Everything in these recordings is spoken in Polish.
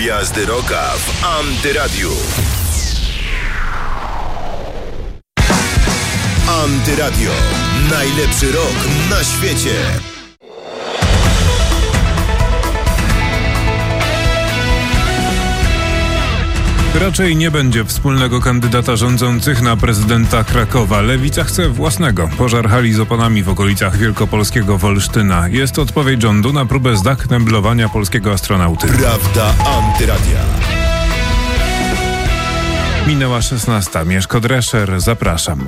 Gwiazdy Rocka w Antyradiu. Antyradio. Najlepszy rock na świecie. Raczej nie będzie wspólnego kandydata rządzących na prezydenta Krakowa. Lewica chce własnego. Pożar hali z oponami w okolicach wielkopolskiego Wolsztyna. Jest odpowiedź rządu na próbę zdekneblowania polskiego astronauty. Prawda Antyradia. Minęła 16. Mieszko Drescher, zapraszam.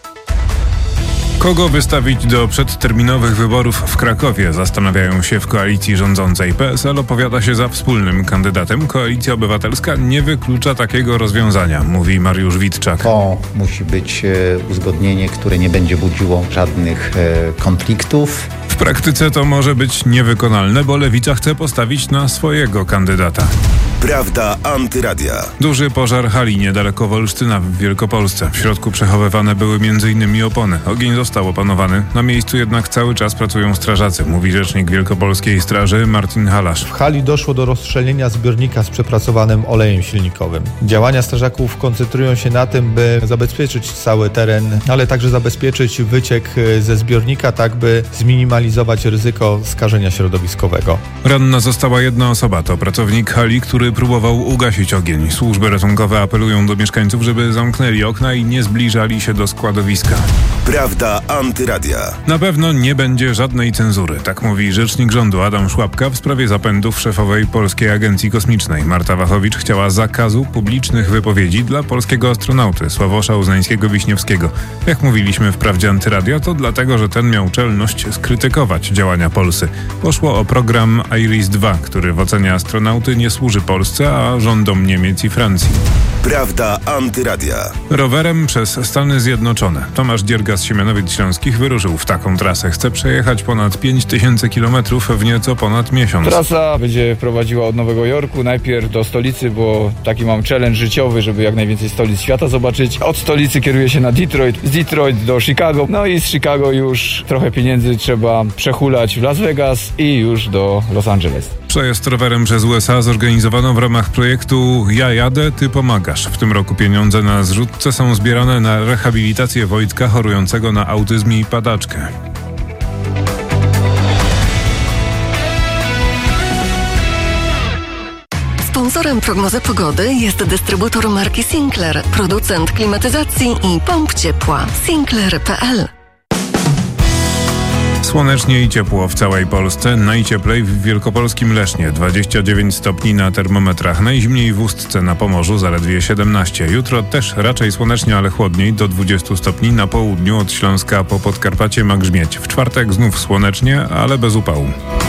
Kogo wystawić do przedterminowych wyborów w Krakowie? Zastanawiają się w koalicji rządzącej. PSL opowiada się za wspólnym kandydatem. Koalicja Obywatelska nie wyklucza takiego rozwiązania, mówi Mariusz Witczak. To musi być uzgodnienie, które nie będzie budziło żadnych konfliktów. W praktyce to może być niewykonalne, bo Lewica chce postawić na swojego kandydata. Prawda Antyradia. Duży pożar hali niedaleko Wolsztyna w Wielkopolsce. W środku przechowywane były m.in. opony. Ogień został opanowany. Na miejscu jednak cały czas pracują strażacy, mówi rzecznik Wielkopolskiej Straży Marcin Halasz. W hali doszło do rozstrzelenia zbiornika z przepracowanym olejem silnikowym. Działania strażaków koncentrują się na tym, by zabezpieczyć cały teren, ale także zabezpieczyć wyciek ze zbiornika, tak by zminimalizować ryzyko skażenia środowiskowego. Ranna została jedna osoba. To pracownik hali, który próbował ugasić ogień. Służby ratunkowe apelują do mieszkańców, żeby zamknęli okna i nie zbliżali się do składowiska. Prawda Antyradia. Na pewno nie będzie żadnej cenzury, tak mówi rzecznik rządu Adam Szłapka w sprawie zapędów szefowej Polskiej Agencji Kosmicznej. Marta Wachowicz chciała zakazu publicznych wypowiedzi dla polskiego astronauty Sławosza Uznańskiego-Wiśniewskiego. Jak mówiliśmy w Prawdzie Antyradia, to dlatego, że ten miał czelność skrytykować działania Polsy. Poszło o program IRIS-2, który w ocenie astronauty nie służy Polsce, a rządom Niemiec i Francji. Prawda Antyradia. Rowerem przez Stany Zjednoczone. Tomasz Dzierga z Siemianowic Śląskich wyruszył w taką trasę. Chce przejechać ponad 5000 kilometrów w nieco ponad miesiąc. Trasa będzie prowadziła od Nowego Jorku najpierw do stolicy, bo taki mam challenge życiowy, żeby jak najwięcej stolic świata zobaczyć. Od stolicy kieruję się na Detroit, z Detroit do Chicago, no i z Chicago już trochę pieniędzy trzeba przehulać w Las Vegas i już do Los Angeles. Przejazd rowerem przez USA zorganizowano w ramach projektu Ja jadę, ty pomagasz. W tym roku pieniądze na zrzutce są zbierane na rehabilitację Wojtka chorującego na autyzm i padaczkę. Sponsorem prognozy pogody jest dystrybutor marki Sinclair, producent klimatyzacji i pomp ciepła. Sinclair.pl. Słonecznie i ciepło w całej Polsce. Najcieplej w wielkopolskim Lesznie, 29 stopni na termometrach. Najzimniej w Ustce na Pomorzu, zaledwie 17. Jutro też raczej słonecznie, ale chłodniej, do 20 stopni na południu od Śląska po Podkarpacie ma grzmieć. W czwartek znów słonecznie, ale bez upału.